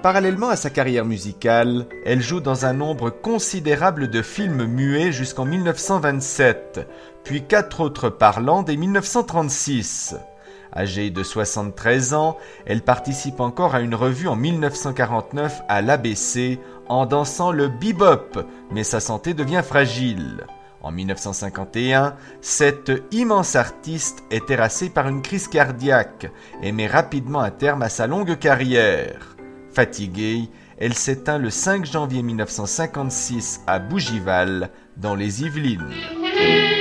Parallèlement à sa carrière musicale, elle joue dans un nombre considérable de films muets jusqu'en 1927, puis 4 autres parlants dès 1936. Âgée de 73 ans, elle participe encore à une revue en 1949 à l'ABC en dansant le bebop, mais sa santé devient fragile. En 1951, cette immense artiste est terrassée par une crise cardiaque et met rapidement un terme à sa longue carrière. Fatiguée, elle s'éteint le 5 janvier 1956 à Bougival, dans les Yvelines.